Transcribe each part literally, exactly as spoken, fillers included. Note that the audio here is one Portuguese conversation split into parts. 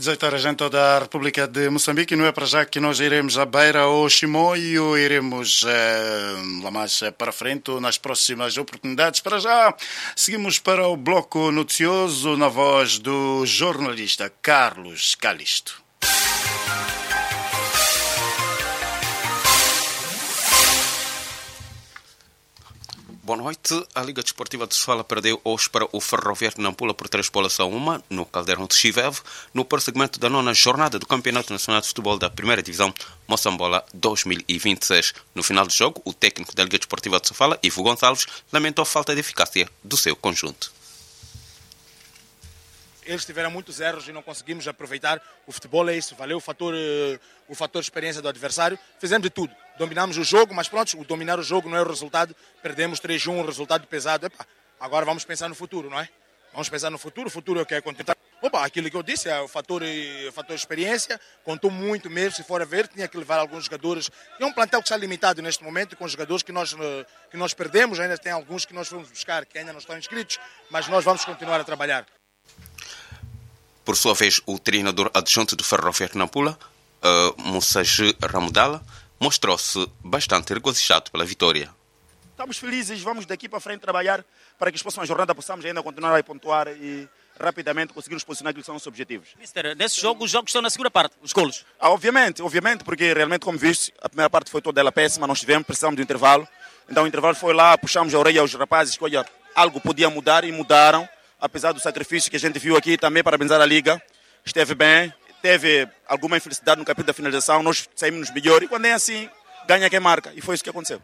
dezoito horas em toda a República de Moçambique. Não é para já que nós iremos à Beira ou Chimoio, iremos eh, lá mais para frente nas próximas oportunidades. Para já, seguimos para o bloco noticioso na voz do jornalista Carlos Calisto. Boa noite. A Liga Desportiva de Sofala perdeu hoje para o Ferroviário de Nampula por três bolas a uma no Caldeirão de Chivev, no prosseguimento da nona jornada do Campeonato Nacional de Futebol da Primeira Divisão Moçambola dois mil e vinte e seis. No final do jogo, o técnico da Liga Desportiva de Sofala, Ivo Gonçalves, lamentou a falta de eficácia do seu conjunto. Eles tiveram muitos erros e não conseguimos aproveitar. O futebol é isso, valeu o fator, o fator experiência do adversário. Fizemos de tudo, dominamos o jogo, mas pronto, o dominar o jogo não é o resultado. Perdemos três a um, um resultado pesado. Epa, agora vamos pensar no futuro, não é? Vamos pensar no futuro, o futuro é o que é continuar. Opa, aquilo que eu disse é o fator, o fator experiência, contou muito mesmo, se for a ver, tinha que levar alguns jogadores. É um plantel que está limitado neste momento, com jogadores que nós, que nós perdemos, ainda tem alguns que nós fomos buscar, que ainda não estão inscritos, mas nós vamos continuar a trabalhar. Por sua vez, o treinador adjunto do Ferroviário de Nampula, uh, Moussaji Ramudala, mostrou-se bastante regozijado pela vitória. Estamos felizes, vamos daqui para frente trabalhar para que as próximas jornadas possamos ainda continuar a pontuar e rapidamente conseguir nos posicionar aquilo que são os objetivos. Mister, nesse jogo, os jogos estão na segunda parte, os golos. Ah, obviamente, obviamente, porque realmente, como viste, a primeira parte foi toda ela péssima, nós tivemos, precisamos de um intervalo. Então o intervalo foi lá, puxamos a orelha aos rapazes que olha, algo podia mudar e mudaram. Apesar do sacrifício que a gente viu aqui, também parabenizar a Liga, esteve bem, teve alguma infelicidade no capítulo da finalização, nós saímos melhor e quando é assim, ganha quem marca, e foi isso que aconteceu.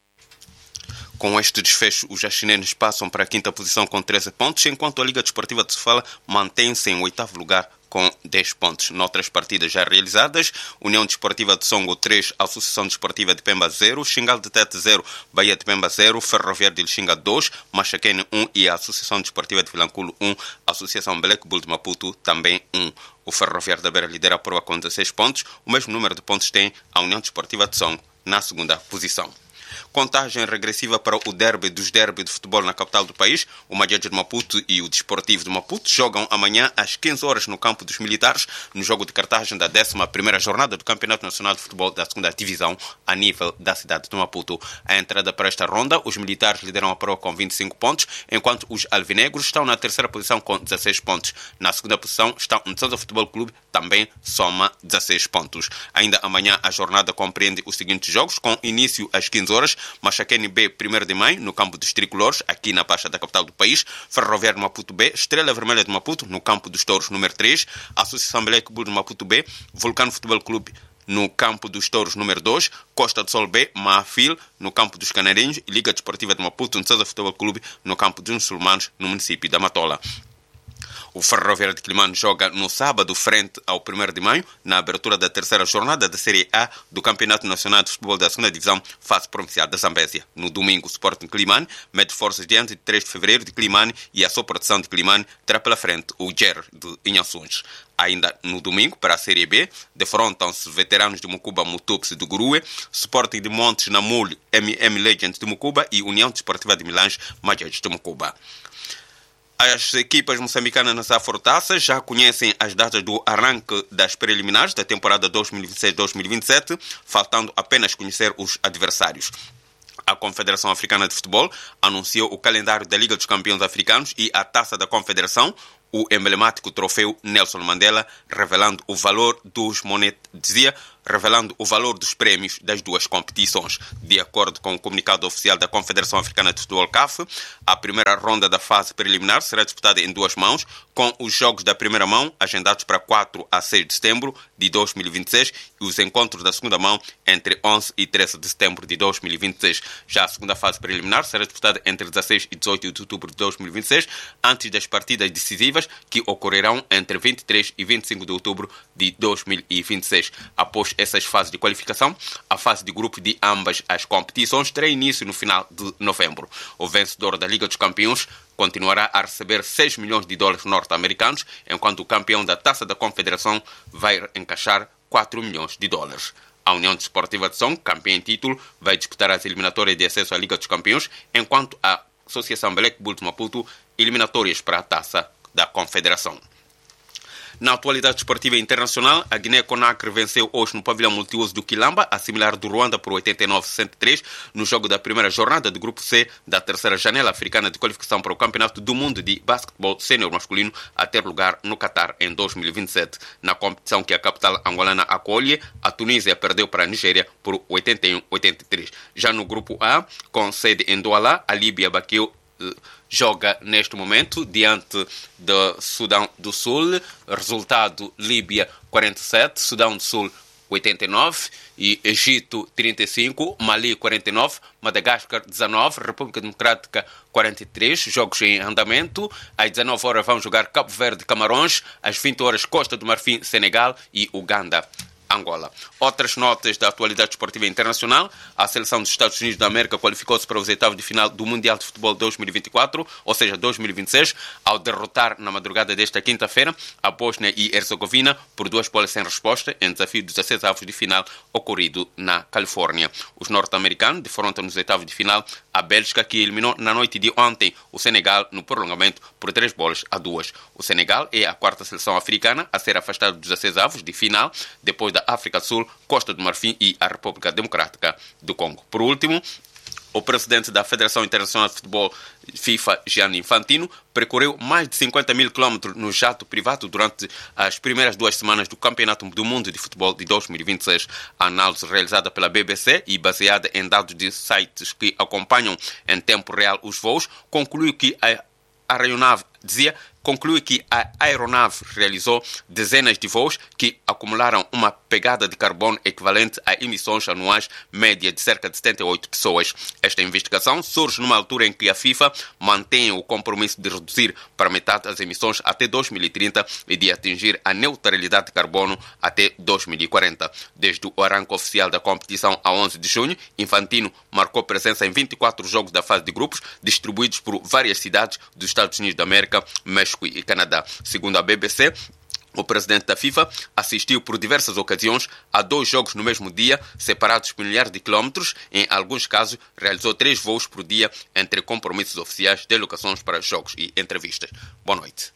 Com este desfecho, os jachineses passam para a quinta posição com treze pontos, enquanto a Liga Desportiva de Sofala mantém-se em oitavo lugar com dez pontos. Noutras partidas já realizadas, União Desportiva de Songo três, Associação Desportiva de Pemba zero, Xingal de Tete zero, Bahia de Pemba zero, Ferroviário de Lixinga dois, Machaquene um e a Associação Desportiva de Vilanculo um, Associação Black Bull de Maputo também um. O Ferroviário da Beira lidera a prova com dezesseis pontos, o mesmo número de pontos tem a União Desportiva de Songo na segunda posição. Contagem regressiva para o derby dos derby de futebol na capital do país. O Madjadja de Maputo e o Desportivo de Maputo jogam amanhã às quinze horas no campo dos militares, no jogo de cartagem da décima primeira jornada do Campeonato Nacional de Futebol da segunda Divisão, a nível da cidade de Maputo. A entrada para esta ronda, os militares lideram a prova com vinte e cinco pontos, enquanto os alvinegros estão na terceira posição com dezesseis pontos. Na segunda posição está o Ntsonza Futebol Clube, também soma dezesseis pontos. Ainda amanhã a jornada compreende os seguintes jogos, com início às quinze horas, Machaquene B, primeiro de maio, no campo dos Tricolores, aqui na Baixa da capital do país. Ferroviário de Maputo B, Estrela Vermelha de Maputo, no campo dos Touros, número três. Associação Black Bull de Maputo B, Vulcano Futebol Clube, no campo dos Touros, número dois. Costa do Sol B, Maafil, no campo dos Canarinhos. E Liga Desportiva de Maputo, Ntsonza Futebol Clube, no campo dos Muçulmanos, no município da Matola. O Ferroviário de Quilimane joga no sábado, frente ao primeiro de maio, na abertura da terceira jornada da Série A do Campeonato Nacional de Futebol da segunda Divisão, fase provincial da Zambésia. No domingo, o Sporting Quilimane mede forças diante de três de fevereiro de Quilimane e a sua produção de Quilimane terá pela frente o Ger de Inhações. Ainda no domingo, para a Série B, defrontam-se veteranos de Mucuba, Mutupse de Gurue, Sporting de Montes Namule, M M Legends de Mucuba e União Desportiva de Milange, Madjadja de Mucuba. As equipas moçambicanas nas Afrotaças já conhecem as datas do arranque das preliminares da temporada dois mil e vinte e seis dois mil e vinte e sete, faltando apenas conhecer os adversários. A Confederação Africana de Futebol anunciou o calendário da Liga dos Campeões Africanos e a Taça da Confederação, o emblemático troféu Nelson Mandela, revelando o valor dos monedas, dizia, revelando o valor dos prémios das duas competições. De acordo com o comunicado oficial da Confederação Africana de Futebol C A F, a primeira ronda da fase preliminar será disputada em duas mãos, com os jogos da primeira mão agendados para quatro a seis de setembro de dois mil e vinte e seis e os encontros da segunda mão entre onze e treze de setembro de dois mil e vinte e seis. Já a segunda fase preliminar será disputada entre dezesseis e dezoito de outubro de dois mil e vinte e seis, antes das partidas decisivas que ocorrerão entre vinte e três e vinte e cinco de outubro de dois mil e vinte e seis. Após essas fases de qualificação, a fase de grupo de ambas as competições terá início no final de novembro. O vencedor da Liga dos Campeões continuará a receber seis milhões de dólares norte-americanos, enquanto o campeão da Taça da Confederação vai encaixar quatro milhões de dólares. A União Desportiva de Songo, campeã em título, vai disputar as eliminatórias de acesso à Liga dos Campeões, enquanto a Associação Black Bull de Maputo, eliminatórias para a Taça da Confederação. Na atualidade esportiva internacional, a Guiné-Conakry venceu hoje no pavilhão multiuso do Quilamba, a similar do Ruanda por oitenta e nove a sessenta e três, no jogo da primeira jornada do Grupo C da terceira janela africana de qualificação para o Campeonato do Mundo de Basquetebol Sênior Masculino a ter lugar no Catar em dois mil e vinte e sete. Na competição que a capital angolana acolhe, a Tunísia perdeu para a Nigéria por oitenta e um a oitenta e três. Já no Grupo A, com sede em Douala, a Líbia bateu joga neste momento diante do Sudão do Sul. Resultado: Líbia quarenta e sete, Sudão do Sul oitenta e nove e Egito trinta e cinco, Mali quarenta e nove, Madagascar dezanove, República Democrática quarenta e três. Jogos em andamento. Às dezenove horas vão jogar Cabo Verde Camarões, às vinte horas Costa do Marfim Senegal e Uganda Angola. Outras notas da atualidade esportiva internacional: a seleção dos Estados Unidos da América qualificou-se para os oitavos de final do Mundial de Futebol dois mil e vinte e quatro, ou seja, dois mil e vinte e seis, ao derrotar na madrugada desta quinta-feira a Bósnia e Herzegovina por duas bolas sem resposta em desafio dos dezesseis avos de final ocorrido na Califórnia. Os norte-americanos defrontam nos oitavos de final a Bélgica, que eliminou na noite de ontem o Senegal no prolongamento por três bolas a duas. O Senegal é a quarta seleção africana a ser afastada dos dezesseis avos de final, depois da África do Sul, Costa do Marfim e a República Democrática do Congo. Por último, o presidente da Federação Internacional de Futebol, FIFA, Gianni Infantino, percorreu mais de cinquenta mil quilómetros no jato privado durante as primeiras duas semanas do Campeonato do Mundo de Futebol de dois mil e vinte e seis. A análise realizada pela B B C e baseada em dados de sites que acompanham em tempo real os voos, concluiu que a aeronave dizia conclui que a aeronave realizou dezenas de voos que acumularam uma pegada de carbono equivalente a emissões anuais média de cerca de setenta e oito pessoas. Esta investigação surge numa altura em que a FIFA mantém o compromisso de reduzir para metade as emissões até dois mil e trinta e de atingir a neutralidade de carbono até dois mil e quarenta. Desde o arranque oficial da competição a onze de junho, Infantino marcou presença em vinte e quatro jogos da fase de grupos, distribuídos por várias cidades dos Estados Unidos da América, México e Canadá. Segundo a B B C, o presidente da FIFA assistiu por diversas ocasiões a dois jogos no mesmo dia, separados por milhares de quilómetros. Em alguns casos, realizou três voos por dia entre compromissos oficiais, deslocações para jogos e entrevistas. Boa noite.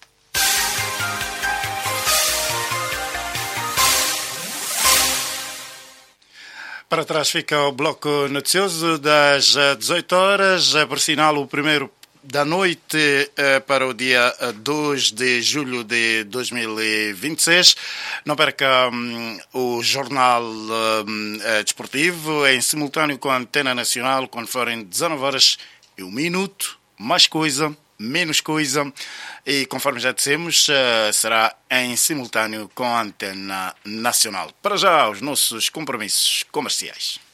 Para trás fica o bloco noticioso das dezoito horas, por sinal o primeiro da noite eh, para o dia dois de julho de dois mil e vinte e seis. Não perca um, o jornal um, uh, desportivo em simultâneo com a Antena Nacional quando forem dezenove horas e um minuto. Mais coisa, menos coisa. E conforme já dissemos, uh, será em simultâneo com a Antena Nacional. Para já, os nossos compromissos comerciais.